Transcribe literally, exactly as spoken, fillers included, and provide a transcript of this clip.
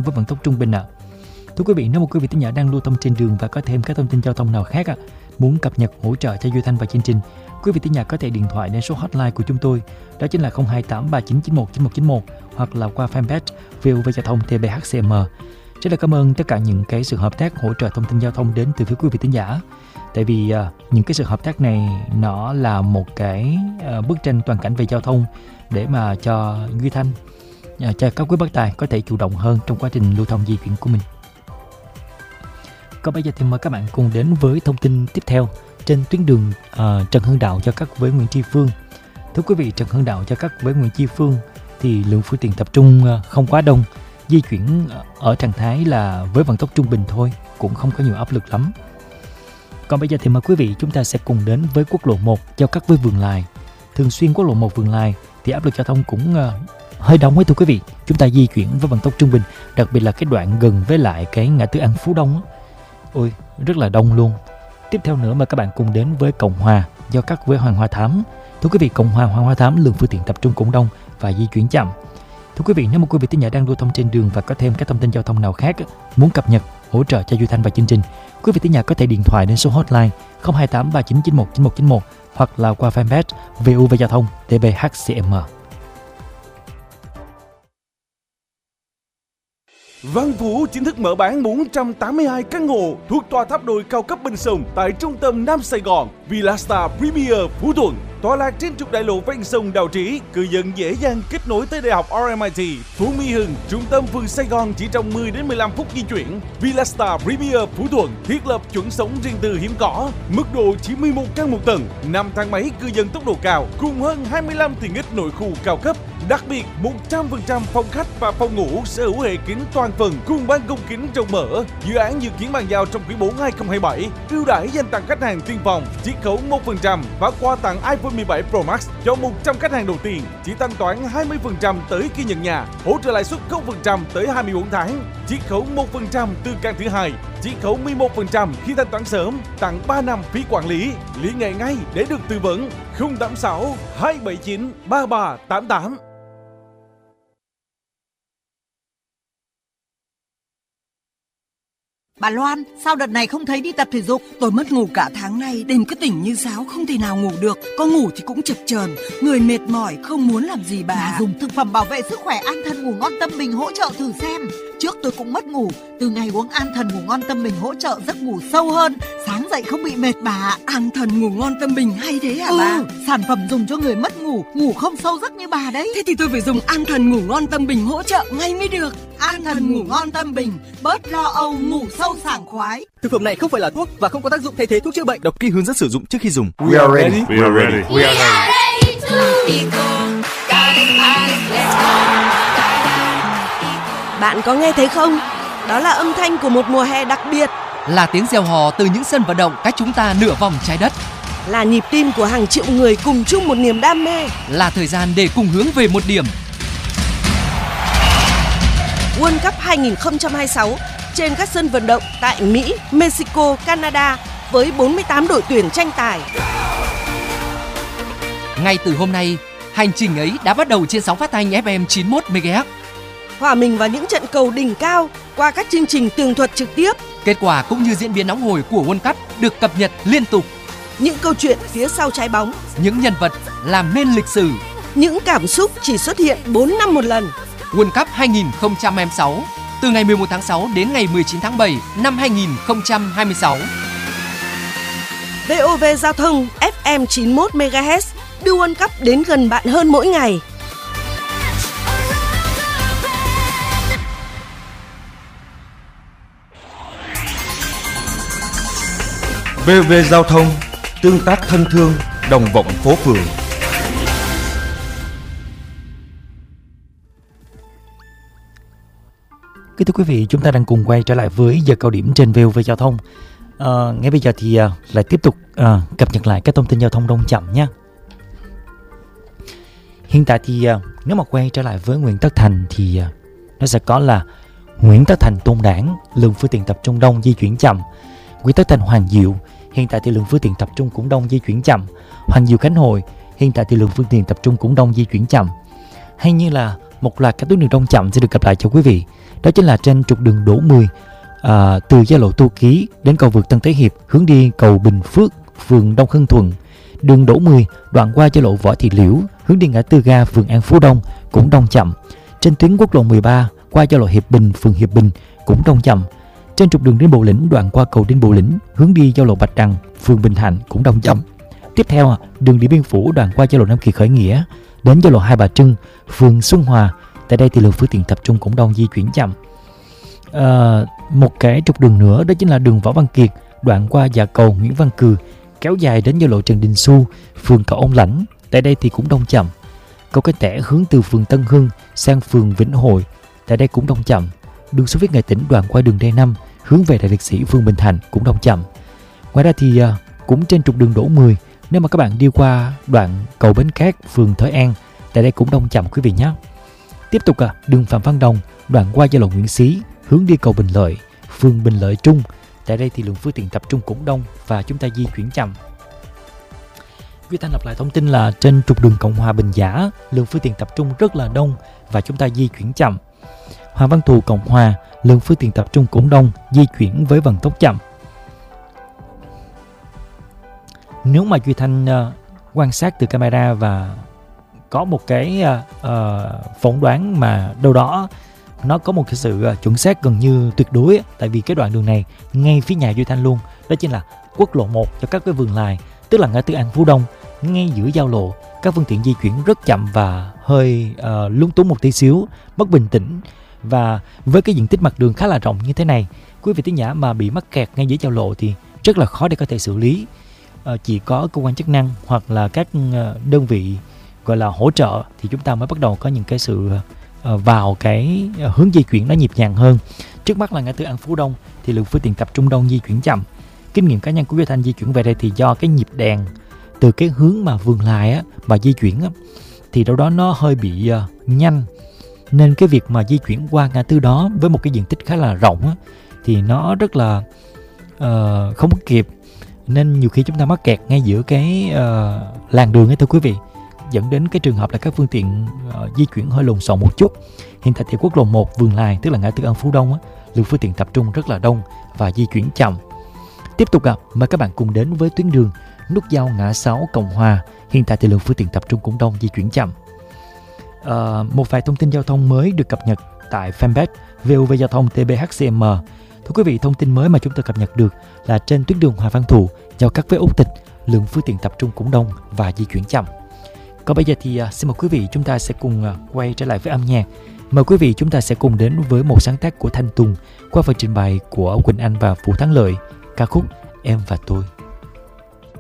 với vận tốc trung bình ạ. À. Thưa quý vị, nếu một quý vị thính giả đang lưu thông trên đường và có thêm các thông tin giao thông nào khác à, muốn cập nhật hỗ trợ cho Duy Thanh và chương trình, quý vị thính giả có thể điện thoại đến số hotline của chúng tôi, đó chính là không hai tám ba chín chín một chín một chín một hoặc là qua fanpage vê o vê Giao thông tê bê hát xê em. Rất là cảm ơn tất cả những cái sự hợp tác hỗ trợ thông tin giao thông đến từ phía quý vị thính giả. Tại vì uh, những cái sự hợp tác này nó là một cái uh, bức tranh toàn cảnh về giao thông để mà cho Duy Thanh, uh, cho các quý bác tài có thể chủ động hơn trong quá trình lưu thông di chuyển của mình. Còn bây giờ thì mời các bạn cùng đến với thông tin tiếp theo trên tuyến đường uh, Trần Hưng Đạo giao cắt với Nguyễn Tri Phương. Thưa quý vị, Trần Hưng Đạo giao cắt với Nguyễn Tri Phương thì lượng phương tiện tập trung uh, không quá đông, di chuyển ở trạng thái là với vận tốc trung bình thôi, cũng không có nhiều áp lực lắm. Còn bây giờ thì mời quý vị chúng ta sẽ cùng đến với quốc lộ một giao cắt với Vườn Lài. Thường xuyên quốc lộ một Vườn Lài thì áp lực giao thông cũng uh, hơi đông ấy thưa quý vị. Chúng ta di chuyển với vận tốc trung bình, đặc biệt là cái đoạn gần với lại cái ngã tư An Phú Đông á. Ôi, rất là đông luôn. Tiếp theo nữa mời các bạn cùng đến với Cộng Hòa giao cắt với Hoàng Hoa Thám. Thưa quý vị, Cộng Hòa Hoàng Hoa Thám lượng phương tiện tập trung cũng đông và di chuyển chậm. Thưa quý vị, nếu một quý vị thính giả đang lưu thông trên đường và có thêm các thông tin giao thông nào khác muốn cập nhật hỗ trợ cho Duy Thanh và chương trình, quý vị thính giả có thể điện thoại đến số hotline không hai tám ba chín chín một chín một chín một hoặc là qua fanpage vê o vê Giao thông tê bê hát xê em. Văn Phú chính thức mở bán bốn trăm tám mươi hai căn hộ thuộc tòa tháp đôi cao cấp bên sông tại trung tâm Nam Sài Gòn, Villastar Premier Phú Thuận. Tọa lạc trên trục đại lộ ven sông Đào Trĩ, cư dân dễ dàng kết nối tới Đại học rờ em i tê, Phú Mỹ Hưng, trung tâm phường Sài Gòn chỉ trong mười đến mười lăm phút di chuyển. Villastar Premier Phú Thuận thiết lập chuẩn sống riêng tư hiếm có, mức độ chỉ mười một căn một tầng, năm thang máy cư dân tốc độ cao, cùng hơn hai mươi lăm tiện ích nội khu cao cấp. Đặc biệt, một trăm phần trăm phòng khách và phòng ngủ sở hữu hệ kính toàn phần cùng ban công kính rộng mở. Dự án dự kiến bàn giao trong quý bốn hai không hai bảy. Ưu đãi dành tặng khách hàng tiên phòng, chiết khấu một phần trăm và quà tặng iPhone mười bảy Pro Max cho một trăm khách hàng đầu tiên. Chỉ thanh toán hai mươi phần trăm tới khi nhận nhà, hỗ trợ lãi suất không phần trăm tới hai mươi bốn tháng, chiết khấu một phần trăm từ căn thứ hai, chiết khấu mười một phần trăm khi thanh toán sớm, tặng ba năm phí quản lý. Liên hệ ngay để được tư vấn. không tám sáu hai bảy chín ba ba tám tám. Bà Loan, sao đợt này không thấy đi tập thể dục? Tôi mất ngủ cả tháng nay, đêm cứ tỉnh như sáo, không thể nào ngủ được. Có ngủ thì cũng chập chờn, người mệt mỏi, không muốn làm gì bà. Bà dùng thực phẩm bảo vệ sức khỏe An Thần Ngủ Ngon Tâm Bình hỗ trợ thử xem. Trước tôi cũng mất ngủ, từ ngày uống An Thần Ngủ Ngon Tâm Bình hỗ trợ giấc ngủ sâu hơn, sáng dậy không bị mệt bà. An Thần Ngủ Ngon Tâm Bình hay thế hả ừ, bà? Sản phẩm dùng cho người mất ngủ, ngủ không sâu giấc như bà đấy. Thế thì tôi phải dùng An Thần Ngủ Ngon Tâm Bình hỗ trợ ngay mới được. An Thần Ngủ Ngon Tâm Bình, bớt lo âu, ngủ sâu sảng khoái. Thực phẩm này không phải là thuốc và không có tác dụng thay thế thuốc chữa bệnh. Đọc kỹ hướng dẫn sử dụng trước khi dùng. We are ready. We are ready. We are ready to go. Bạn có nghe thấy không? Đó là âm thanh của một mùa hè đặc biệt. Là tiếng reo hò từ những sân vận động cách chúng ta nửa vòng trái đất. Là nhịp tim của hàng triệu người cùng chung một niềm đam mê. Là thời gian để cùng hướng về một điểm. World Cup hai không hai sáu trên các sân vận động tại Mỹ, Mexico, Canada với bốn mươi tám đội tuyển tranh tài. Ngay từ hôm nay, hành trình ấy đã bắt đầu trên sóng phát thanh ép em chín mươi mốt mê ga héc. Hòa mình vào những trận cầu đỉnh cao qua các chương trình tường thuật trực tiếp. Kết quả cũng như diễn biến nóng hổi của World Cup được cập nhật liên tục. Những câu chuyện phía sau trái bóng, những nhân vật làm nên lịch sử, những cảm xúc chỉ xuất hiện bốn năm một lần. World Cup hai không hai sáu từ ngày mười một tháng sáu đến ngày mười chín tháng bảy năm hai không hai sáu. vê o vê Giao thông ép em chín mươi mốt mê ga héc đưa World Cup đến gần bạn hơn mỗi ngày. vê o vê Giao thông, tương tác thân thương, đồng vọng phố phường. Kính thưa quý vị, chúng ta đang cùng quay trở lại với giờ cao điểm trên vê o vê Giao thông. À, ngay bây giờ thì à, lại tiếp tục à, cập nhật lại các thông tin giao thông đông chậm nhé. Hiện tại thì à, nếu mà quay trở lại với Nguyễn Tất Thành thì à, nó sẽ có là Nguyễn Tất Thành Tôn Đản, lượng phương tiện tập trung đông, di chuyển chậm. Nguyễn Tất Thành Hoàng Diệu, hiện tại thì lượng phương tiện tập trung cũng đông, di chuyển chậm. Hoàng Diệu Khánh Hội, hiện tại thì lượng phương tiện tập trung cũng đông, di chuyển chậm. Hay như là một loạt các tuyến đường đông chậm sẽ được gặp lại cho quý vị. đó chính là trên trục đường Đỗ mười, à, từ giao lộ Tô Ký đến cầu vượt Tân Thế Hiệp hướng đi cầu Bình Phước, phường Đông Hưng Thuận. Đường Đỗ mười đoạn qua giao lộ Võ Thị Liễu hướng đi ngã tư ga phường An Phú Đông cũng đông chậm. Trên tuyến quốc lộ mười ba qua giao lộ Hiệp Bình, phường Hiệp Bình cũng đông chậm. Trên trục đường Đinh Bộ Lĩnh đoạn qua cầu Đinh Bộ Lĩnh hướng đi giao lộ Bạch Đằng, phường Bình Thạnh cũng đông chậm. Tiếp theo, đường Điện Biên Phủ đoạn qua giao lộ Nam Kỳ Khởi Nghĩa đến giao lộ Hai Bà Trưng, phường Xuân Hòa. Tại đây thì lượng phương tiện tập trung cũng đông, di chuyển chậm. À, một cái trục đường nữa đó chính là đường Võ Văn Kiệt đoạn qua dạ cầu Nguyễn Văn Cừ kéo dài đến giao lộ Trần Đình Xu, phường Cầu Ông Lãnh. Tại đây thì cũng đông chậm. Cầu Cái Tẻ hướng từ phường Tân Hưng sang phường Vĩnh Hội. Tại đây cũng đông chậm. Đường Xô Viết Nghệ Tĩnh đoạn qua đường D năm hướng về Đại Liệt Sĩ, phường Bình Thạnh cũng đông chậm. Ngoài ra thì uh, cũng trên trục đường Đỗ mười, nếu mà các bạn đi qua đoạn cầu Bến Cát, phường Thới An, tại đây cũng đông chậm quý vị nhé. Tiếp tục à, đường Phạm Văn Đồng đoạn qua giao lộ Nguyễn Xí hướng đi cầu Bình Lợi, phường Bình Lợi Trung. Tại đây thì lượng phương tiện tập trung cũng đông và chúng ta di chuyển chậm. Duy Thanh lặp lại thông tin là trên trục đường Cộng Hòa Bình Giả, lượng phương tiện tập trung rất là đông và chúng ta di chuyển chậm. Hoàng Văn Thụ Cộng Hòa, lượng phương tiện tập trung cũng đông, di chuyển với vận tốc chậm. Nếu mà Duy Thanh uh, quan sát từ camera và có một cái uh, uh, phỏng đoán mà đâu đó nó có một cái sự uh, chuẩn xác gần như tuyệt đối, tại vì cái đoạn đường này ngay phía nhà Duy Thanh luôn, đó chính là quốc lộ một cho các cái vườn lài, tức là ngã tư An Phú Đông, ngay giữa giao lộ. Các phương tiện di chuyển rất chậm và hơi uh, lúng túng một tí xíu, mất bình tĩnh. Và với cái diện tích mặt đường khá là rộng như thế này, quý vị thính giả mà bị mắc kẹt ngay giữa giao lộ thì rất là khó để có thể xử lý. Uh, chỉ có cơ quan chức năng hoặc là các uh, đơn vị gọi là hỗ trợ thì chúng ta mới bắt đầu có những cái sự uh, vào cái uh, hướng di chuyển nó nhịp nhàng hơn. Trước mắt là ngã tư An Phú Đông thì lượng phương tiện tập trung đông, di chuyển chậm. Kinh nghiệm cá nhân của Duy Thanh di chuyển về đây thì do cái nhịp đèn từ cái hướng mà vườn lài á, mà di chuyển á, thì đâu đó nó hơi bị uh, nhanh, nên cái việc mà di chuyển qua ngã tư đó với một cái diện tích khá là rộng á, thì nó rất là uh, không kịp, nên nhiều khi chúng ta mắc kẹt ngay giữa cái uh, làn đường ấy thưa quý vị, dẫn đến cái trường hợp là các phương tiện uh, di chuyển hơi lộn xộn một chút. Hiện tại thì quốc lộ một vườn lài, tức là ngã tư An Phú Đông á, lượng phương tiện tập trung rất là đông và di chuyển chậm. Tiếp tục gặp mời các bạn cùng đến với tuyến đường nút giao ngã sáu Cộng Hòa. Hiện tại thì lượng phương tiện tập trung cũng đông, di chuyển chậm. À, một vài thông tin giao thông mới được cập nhật tại fanpage vê o vê Giao thông tê bê hát xê em. Thưa quý vị, thông tin mới mà chúng tôi cập nhật được là trên tuyến đường Hoàng Văn Thụ giao cắt với Úc Tịch, lượng phương tiện tập trung cũng đông và di chuyển chậm. Còn bây giờ thì uh, xin mời quý vị chúng ta sẽ cùng uh, quay trở lại với âm nhạc. Mời quý vị chúng ta sẽ cùng đến với một sáng tác của Thanh Tùng qua phần trình bày của Quỳnh Anh và Vũ Thắng Lợi, ca khúc Em và Tôi.